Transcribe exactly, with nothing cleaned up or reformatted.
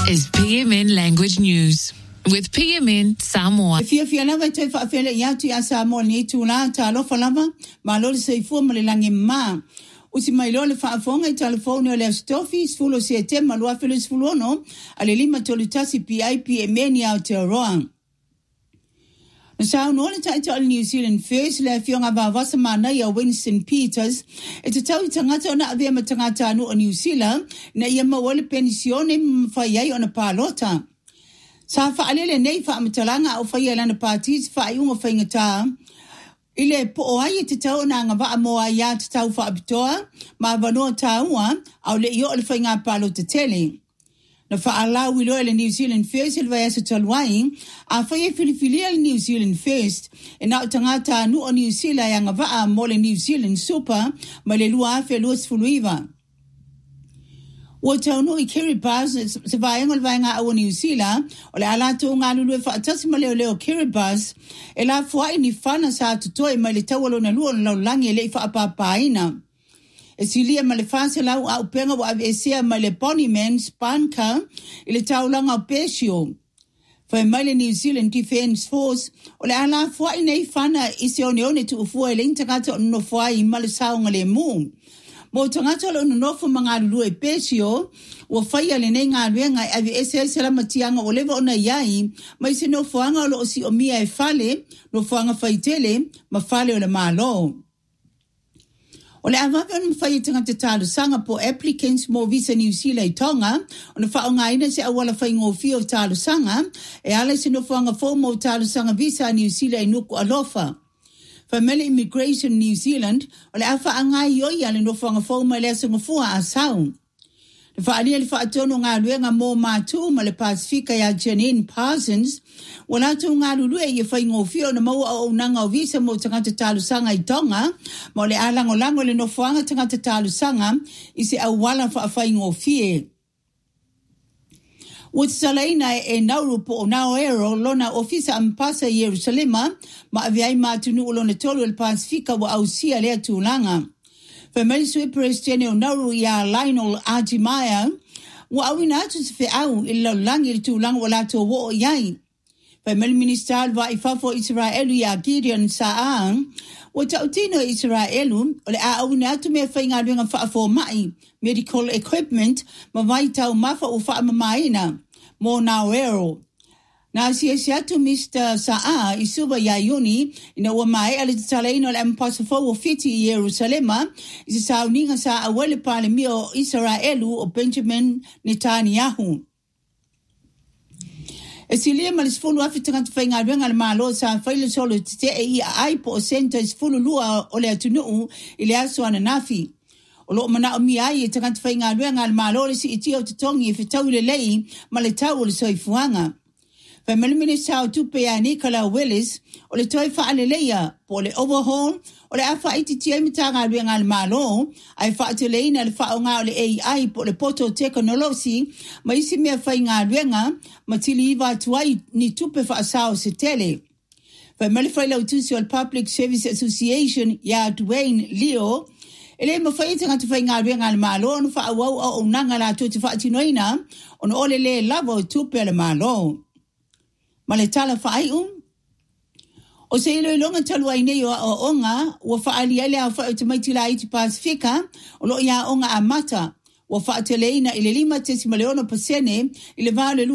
is P M N Language News with P M N Samoa. If you feel like to feel yatu ya Samoa ni tula talo falava maloli seifu malilangi ma usi mailole fa fonga telefone ole stofi fulo siete malwa filo fulono alilima tolitasi P I P M N ya Aotearoa. Sa unole taita New Zealand First le fionga ba vasamana ya Winston Peters ete tau tangata ona avia matangata anu o New Zealand na ia mawale pensione mfayai ona palota. Sa fa alele nei fa amatalanga o faya lana parties fa ayunga faingata ile po oai te tau na nga va moa ya te tau fa abitoa ma vano taua au le iyo le fainga palota tele. Na fa ala wilo le New Zealand First il vaya sa talwai a faya filifilia le New Zealand First e na tangata nu o New Zealand ya nga va mo le New Zealand Super ma le lua fe luas fuluiva. Wata no i Kiribati se vai ngol vai nga o New Zealand o le ala to nga lulu fa tasi ma leo leo Kiribati e la fuai ni fana sa tutoi ma le tawalo na luo na langi le fa apapaina. E silia ma le fanse lau au penga wa avesia ma le Ponyman Spanka i le taulanga o Pesio. Fa ma le New Zealand Defence Force o le ala fuai nei fana i se one one tu ufua e le intagata o no fuai ma le saunga le mu. Mo tangata lo no nofo mga lulu e Pesio wa faya le nei ngā luenga e avesa se la matianga o lewa ona iai mai se no fuanga lo o si o mia e fale no fuanga faitele ma fale o le malo. O le avaga na mawhai tangata tālu sanga po applicants mo visa New Zealand i tonga, o na whao ngaina se awala whai ngōwhio tālu sanga, e ala se no whanga fō mo tālu sanga visa New Zealand i nuku alofa. Family Immigration New Zealand, o le awha angai yoi ale no whanga fō ma lea sanga fua a sau. Le whaalia le whaatono ngā luenga mō mātū ma le Pasifika ya Janine Parsons, wala tu ngā lulu e ia whai ngōwhio na maua o nanga o visa mo tangata tālu sanga i tonga, ma le alango lango le no whaanga tangata tālu sanga i se awala wha whai ngōwhie. Wutsalaina e nauru po o nao ero lona ofisa ampasa Yerusalema ma aviai mātunu o lona tolu le Pasifika wa ausia lea tūlanga. Family Sui Presidente o nauru ia Lionel Ajimaya wa awina atu se fe au ila langi le tūlanga wa lato wo o iai. Family Minister Alva Ifafo Israelu ya Gideon Sa'an wa tautino Israelu o le a awina atu mea whainga luenga whaafo mai medical equipment ma vai tau mafa o wha mamaina mo nauero. Na siya siya tu Mister Sa'a isuba ya yuni ina wa mai ala talaino le mpasafo o fiti Yerusalema isi sauninga sa awele pale mio Israelu o Benjamin Netanyahu. E silia malisfulu afitanga tufenga luenga le malo sa faile solo tite e ia aipo o senta isfulu lua o le atunu ile aso ananafi. O lo mana o miai e tanga tufenga luenga le malo le si iti o tutongi e fitau le lei ma le tau le soifuanga. Family Minister o tupe a Nicola Willis o le toi whaaleleia po le overhaul o le awha iti tia imitanga luenga le malo ai whaateleina le whaonga o le A I po le poto teknolosi ma isi mea whainga luenga ma tili iwa tuai ni tupe whaasao se tele. Family Whaila utusi o le Public Service Association ya Dwayne Leo ele ma whaitanga tu whainga luenga le malo no whaawau o unanga la tu te whaatinoina o no ole le lavo tupe le malo. Ma le tala whaai um. O se ilo ilonga talua inei o o onga, wa whaali ele a whae te maitila iti Pasifika, o lo ia onga a mata, wa whaateleina ile lima tesi maleono pasene, ile vale